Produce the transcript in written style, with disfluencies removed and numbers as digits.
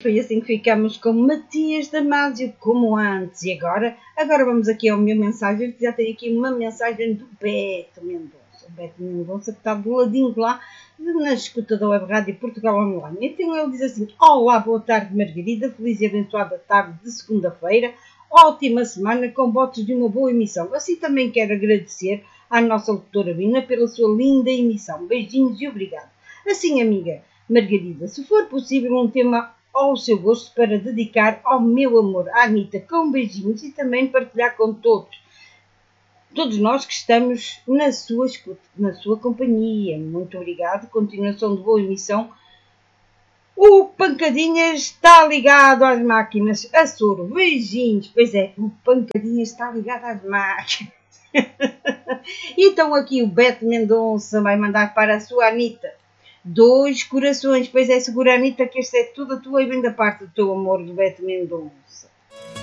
Foi assim que ficamos com Matias Damasio, como antes. E agora vamos aqui ao meu mensagem, que já tem aqui uma mensagem do Beto Mendonça. O Beto Mendonça que está do ladinho lá, na escuta da Web Rádio Portugal Online. Então ele diz assim: olá, boa tarde Margarida, feliz e abençoada tarde de segunda-feira, ótima semana com votos de uma boa emissão. Assim também quero agradecer à nossa locutora Bina pela sua linda emissão. Beijinhos e obrigado. Assim, amiga Margarida, se for possível um tema ao seu gosto para dedicar ao meu amor, à Anitta, com beijinhos e também partilhar com todos nós que estamos na sua escuta, na sua companhia. Muito obrigado, continuação de boa emissão. O Pancadinhas está ligado às máquinas, a soro, beijinhos. Pois é, o Pancadinhas está ligado às máquinas. Então aqui o Beto Mendonça vai mandar para a sua Anitta 2 corações. Pois é, segura Anitta que este é tudo a tua e vem da parte do teu amor do Beto Mendonça.